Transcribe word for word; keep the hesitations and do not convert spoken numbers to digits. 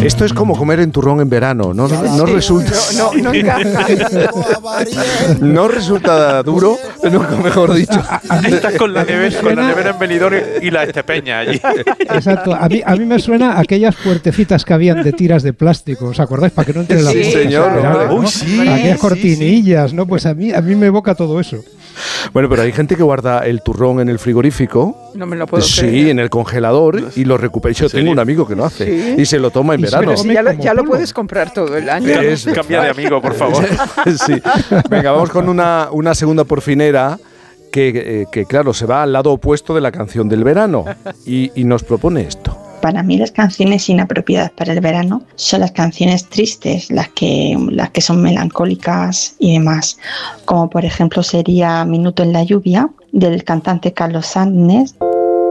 Esto es como comer en turrón en verano, no, no, no resulta... No, no, no encaja. No resulta duro, nunca mejor dicho. Estás con la nevera, con la nevera en Benidorm y la Estepeña allí. Exacto, a mí, a mí me suena a aquellas puertecitas que habían de tiras de plástico, ¿os acordáis? Para que no entre la Sí, puta, señor. ¿verdad? Uy, ¿no? sí, Aquellas sí, cortinillas, ¿no? Pues a mí, a mí me evoca todo eso. Bueno, pero hay gente que guarda el turrón en el frigorífico. No me lo puedo Sí, creer. en el congelador y lo recupera. Yo tengo un amigo que lo hace ¿Sí? y se lo toma en Y se verano. Pero si ya, lo, como ya lo polo. puedes comprar todo el año. Es- Cambia de amigo, por favor. Sí. Venga, vamos con una, una segunda porfinera que, eh, que, claro, se va al lado opuesto de la canción del verano y, y nos propone esto. Para mí las canciones inapropiadas para el verano son las canciones tristes, las que, las que son melancólicas y demás, como por ejemplo sería Minuto en la lluvia del cantante Carlos Sánchez.